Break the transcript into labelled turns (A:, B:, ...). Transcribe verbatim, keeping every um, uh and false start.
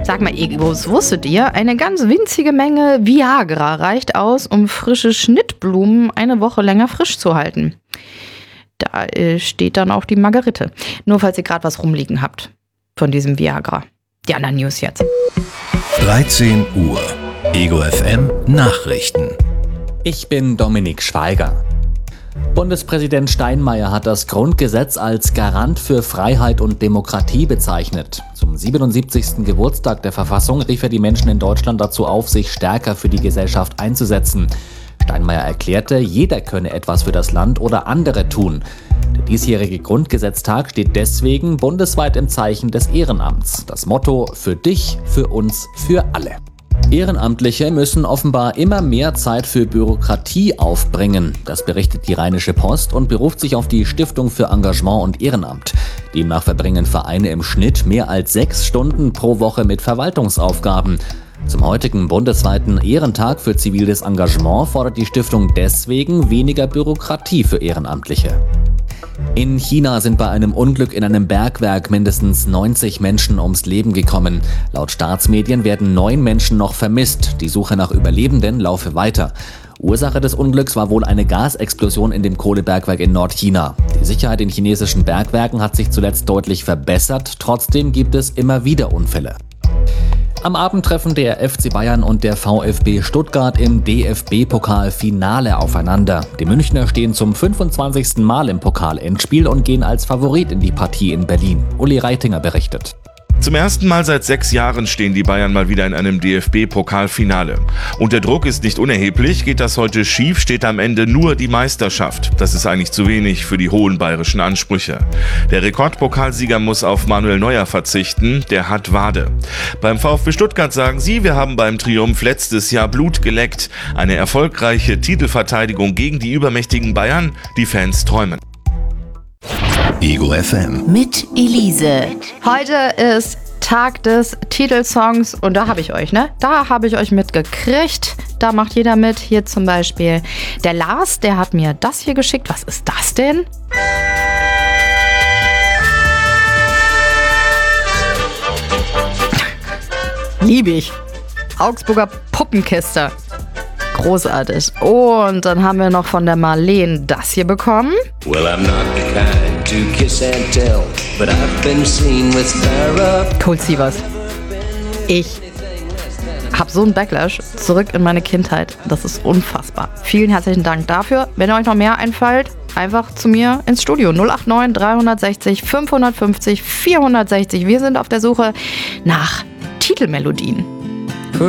A: Sag mal, Egos, wusstet ihr, eine ganz winzige Menge Viagra reicht aus, um frische Schnittblumen eine Woche länger frisch zu halten. Da äh, steht dann auch die Margarite. Nur falls ihr gerade was rumliegen habt von diesem Viagra. Die anderen News jetzt.
B: dreizehn Uhr. Ego F M Nachrichten.
C: Ich bin Dominik Schweiger. Bundespräsident Steinmeier hat das Grundgesetz als Garant für Freiheit und Demokratie bezeichnet. Zum siebenundsiebzigsten Geburtstag der Verfassung rief er die Menschen in Deutschland dazu auf, sich stärker für die Gesellschaft einzusetzen. Steinmeier erklärte, jeder könne etwas für das Land oder andere tun. Der diesjährige Grundgesetztag steht deswegen bundesweit im Zeichen des Ehrenamts. Das Motto: für dich, für uns, für alle. Ehrenamtliche müssen offenbar immer mehr Zeit für Bürokratie aufbringen. Das berichtet die Rheinische Post und beruft sich auf die Stiftung für Engagement und Ehrenamt. Demnach verbringen Vereine im Schnitt mehr als sechs Stunden pro Woche mit Verwaltungsaufgaben. Zum heutigen bundesweiten Ehrentag für ziviles Engagement fordert die Stiftung deswegen weniger Bürokratie für Ehrenamtliche. In China sind bei einem Unglück in einem Bergwerk mindestens neunzig Menschen ums Leben gekommen. Laut Staatsmedien werden neun Menschen noch vermisst. Die Suche nach Überlebenden laufe weiter. Ursache des Unglücks war wohl eine Gasexplosion in dem Kohlebergwerk in Nordchina. Die Sicherheit in chinesischen Bergwerken hat sich zuletzt deutlich verbessert. Trotzdem gibt es immer wieder Unfälle. Am Abend treffen der F C Bayern und der VfB Stuttgart im D F B-Pokal-Finale aufeinander. Die Münchner stehen zum fünfundzwanzigsten Mal im Pokal-Endspiel und gehen als Favorit in die Partie in Berlin. Uli Reitinger berichtet.
D: Zum ersten Mal seit sechs Jahren stehen die Bayern mal wieder in einem D F B-Pokalfinale. Und der Druck ist nicht unerheblich. Geht das heute schief, steht am Ende nur die Meisterschaft. Das ist eigentlich zu wenig für die hohen bayerischen Ansprüche. Der Rekordpokalsieger muss auf Manuel Neuer verzichten. Der hat Wade. Beim VfB Stuttgart sagen sie, wir haben beim Triumph letztes Jahr Blut geleckt. Eine erfolgreiche Titelverteidigung gegen die übermächtigen Bayern. Die Fans träumen.
B: Ego F M.
E: Mit Elise.
A: Heute ist Tag des Titelsongs und da habe ich euch, ne? Da habe ich euch mitgekriegt. Da macht jeder mit. Hier zum Beispiel der Lars, der hat mir das hier geschickt. Was ist das denn? Liebe ich. Augsburger Puppenkiste. Großartig. Und dann haben wir noch von der Marleen das hier bekommen.
F: Well, I'm not the kind to kiss and tell, but I've been seen with Farrah.
A: Cool Sievers. Ich habe so einen Backlash zurück in meine Kindheit. Das ist unfassbar. Vielen herzlichen Dank dafür. Wenn euch noch mehr einfällt, einfach zu mir ins Studio. null acht neun drei sechs null fünf fünf null vier sechs null. Wir sind auf der Suche nach Titelmelodien.